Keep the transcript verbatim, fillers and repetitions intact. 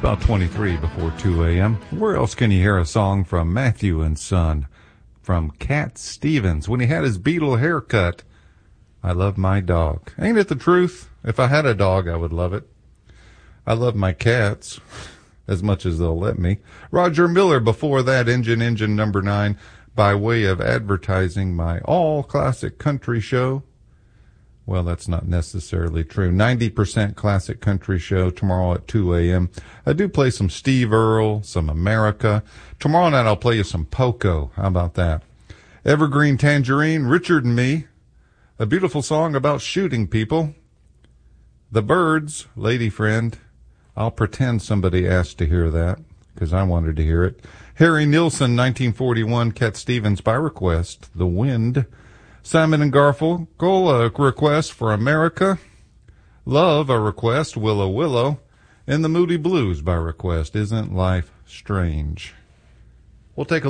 about twenty-three before two a.m. Where else can you hear a song from Matthew and Son? From Cat Stevens, when he had his Beatle haircut. I love my dog. Ain't it the truth? If I had a dog, I would love it. I love my cats as much as they'll let me. Roger Miller, before that, Engine Engine number nine, by way of advertising my all-classic country show. Well, that's not necessarily true. ninety percent classic country show tomorrow at two a.m. I do play some Steve Earle, some America. Tomorrow night I'll play you some Poco. How about that? Evergreen Tangerine, Richard and Me. A beautiful song about shooting people. The Byrds, Lady Friend. I'll pretend somebody asked to hear that because I wanted to hear it. Harry Nilsson, nineteen forty-one, Cat Stevens by request. The Wind. Simon and Garfunkel, a request for America. Love, a request, Willow Willow. And the Moody Blues by request, Isn't Life Strange? We'll take a